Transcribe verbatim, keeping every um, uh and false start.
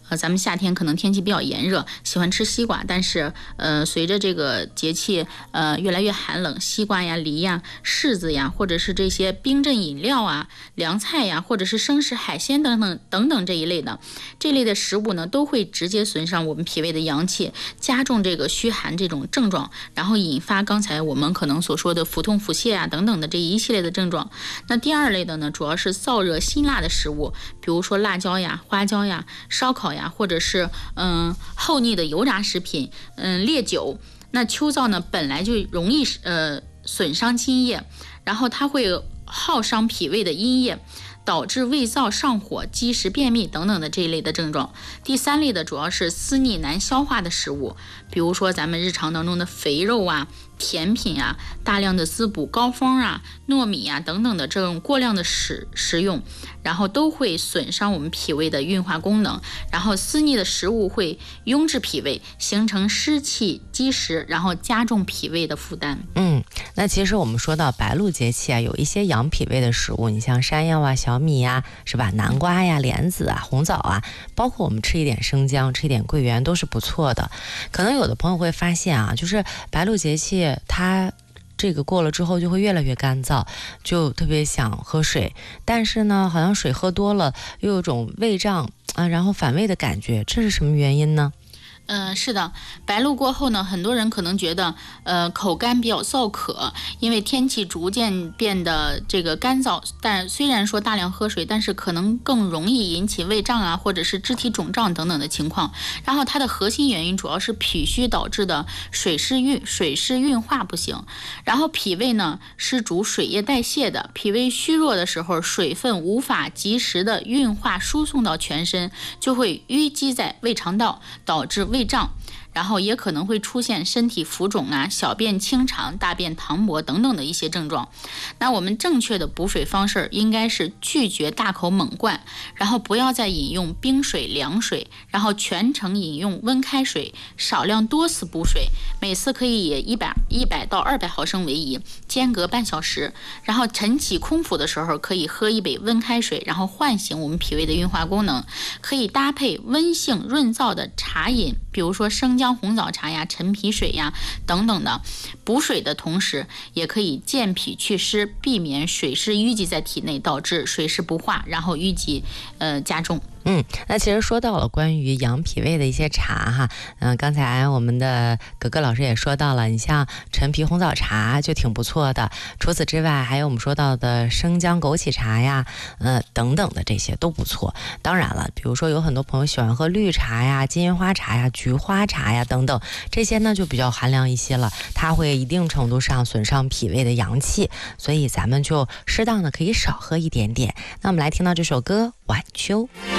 呃，咱们夏天可能天气比较炎热，喜欢吃西瓜，但是呃，随着这个节气呃越来越寒冷，西瓜呀、梨呀、柿子呀，或者是这些冰镇饮料啊、凉菜呀，或者是生食海鲜等等等等这一类的，这类的食物呢，都会直接损伤我们脾胃的阳气，加重这个虚寒这种症状，然后引发刚才我们可能所说的腹痛、腹泻啊等等的这一系列的症状。那第二类的呢，主要是燥热辛辣的食物，比如说辣椒呀、花椒呀、烧烤呀，或者是嗯厚腻的油炸食品，嗯烈酒。那秋燥呢，本来就容易呃损伤津液，然后它会耗伤脾胃的阴液，导致胃燥上火、积食、便秘等等的这一类的症状。第三类的主要是湿腻难消化的食物，比如说咱们日常当中的肥肉啊、甜品啊、大量的滋补膏方啊、糯米啊等等的这种过量的食食用，然后都会损伤我们脾胃的运化功能。然后湿腻的食物会壅滞脾胃，形成湿气积食，然后加重脾胃的负担。 嗯，那其实我们说到白露节气啊，有一些养脾胃的食物，你像山药啊、小米呀、啊，是吧？南瓜呀、莲子啊、红枣啊，包括我们吃一点生姜、吃一点桂圆都是不错的。可能有的朋友会发现啊，就是白露节气它这个过了之后就会越来越干燥，就特别想喝水，但是呢好像水喝多了又有种胃胀啊，然后反胃的感觉，这是什么原因呢？ 嗯、呃，是的，白露过后呢，很多人可能觉得，呃，口干比较燥渴，因为天气逐渐变得这个干燥。但虽然说大量喝水，但是可能更容易引起胃胀啊，或者是肢体肿胀等等的情况。然后它的核心原因主要是脾虚导致的水湿运水湿运化不行。然后脾胃呢是主水液代谢的，脾胃虚弱的时候，水分无法及时的运化输送到全身，就会淤积在胃肠道，导致胃胃胀，然后也可能会出现身体浮肿啊、小便清长、大便溏薄等等的一些症状。那我们正确的补水方式应该是拒绝大口猛灌，然后不要再饮用冰水、凉水，然后全程饮用温开水，少量多次补水，每次可以以一百一百到二百毫升为宜，间隔半小时。然后晨起空腹的时候可以喝一杯温开水，然后唤醒我们脾胃的运化功能。可以搭配温性润燥的茶饮，比如说生姜红枣茶呀、陈皮水呀等等的，补水的同时也可以健脾祛湿，避免水湿淤积在体内，导致水湿不化，然后淤积呃加重。 嗯，那其实说到了关于养脾胃的一些茶哈，嗯、呃，刚才我们的格格老师也说到了，你像陈皮红枣茶就挺不错的。除此之外，还有我们说到的生姜枸杞茶呀，呃等等的这些都不错。当然了，比如说有很多朋友喜欢喝绿茶呀、金银花茶呀、菊花茶呀等等，这些呢就比较寒凉一些了，它会一定程度上损伤脾胃的阳气，所以咱们就适当的可以少喝一点点。那我们来听到这首歌《晚秋》。